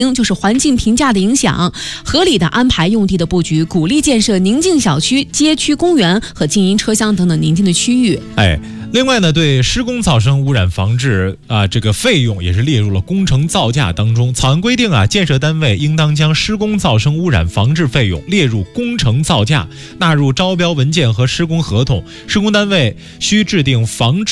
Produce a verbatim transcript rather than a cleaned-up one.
就是环境评价的影响，合理的安排用地的布局，鼓励建设宁静小区、街区公园和静音车厢等等宁静的区域。 哎。另外呢，对施工噪声污染防治啊，这个费用也是列入了工程造价当中。草案规定啊，建设单位应当将施工噪声污染防治费用列入工程造价，纳入招标文件和施工合同。施工单位需制定防治